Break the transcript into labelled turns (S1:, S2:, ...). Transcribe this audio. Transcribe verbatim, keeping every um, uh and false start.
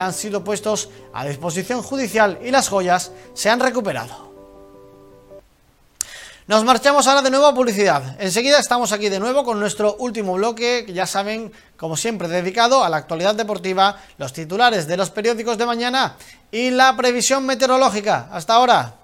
S1: han sido puestos a disposición judicial y las joyas se han recuperado. Nos marchamos ahora de nuevo a publicidad. Enseguida estamos aquí de nuevo con nuestro último bloque, que ya saben, como siempre, dedicado a la actualidad deportiva, los titulares de los periódicos de mañana y la previsión meteorológica. Hasta ahora.